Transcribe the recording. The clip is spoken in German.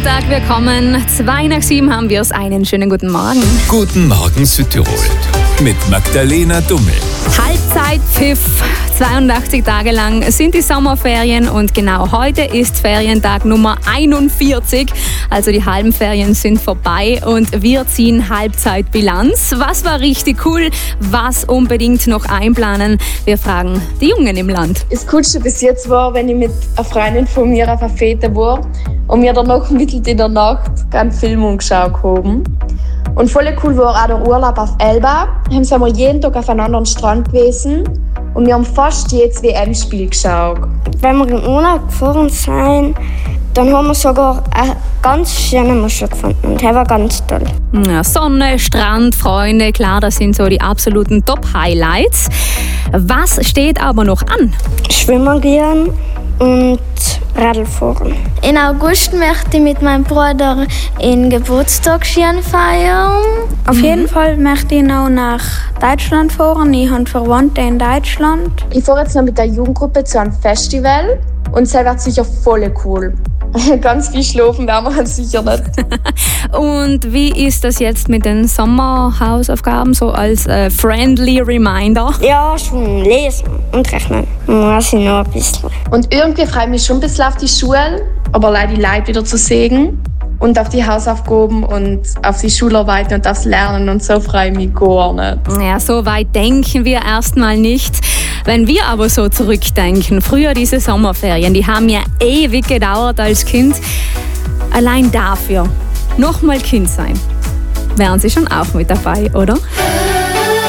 Montag, wir kommen 6:02 haben wir es. Einen schönen guten Morgen. Guten Morgen Südtirol mit Magdalena Dummel. Halbzeitpfiff, 82 Tage lang sind die Sommerferien und genau heute ist Ferientag Nummer 41. Also die halben Ferien sind vorbei und wir ziehen Halbzeitbilanz. Was war richtig cool, was unbedingt noch einplanen? Wir fragen die Jungen im Land. Das Coolste bis jetzt war, wenn ich mit einer Freundin von mir auf einer Fete war und wir dann noch mitten in der Nacht einen Film angeschaut haben. Und voll cool war auch der Urlaub auf Elba. Da sind wir jeden Tag auf einem anderen Strand gewesen und wir haben fast jedes WM-Spiel geschaut. Wenn wir im Urlaub gefahren sind, dann haben wir sogar eine ganz schöne Muschel gefunden und das war ganz toll. Ja, Sonne, Strand, Freunde, klar, das sind so die absoluten Top-Highlights. Was steht aber noch an? Schwimmen gehen und Radl fahren. In August möchte ich mit meinem Bruder in Geburtstagsskiern feiern. Auf jeden Fall möchte ich noch nach Deutschland fahren. Ich habe Verwandte in Deutschland. Ich fahre jetzt noch mit der Jugendgruppe zu einem Festival und es wird sicher voll cool. Ganz viel schlafen werden wir sicher nicht. Und wie ist das jetzt mit den Sommerhausaufgaben, so als friendly Reminder? Ja, schon lesen und rechnen. Muss ich noch ein bisschen. Und irgendwie freue ich mich schon ein bisschen auf die Schule, aber leider die Leute wieder zu sehen. Und auf die Hausaufgaben und auf die Schularbeit und aufs Lernen und so freue ich mich gar nicht. Ja, so weit denken wir erstmal nicht. Wenn wir aber so zurückdenken, früher diese Sommerferien, die haben ja ewig gedauert als Kind. Allein dafür, nochmal Kind sein, wären Sie schon auch mit dabei, oder?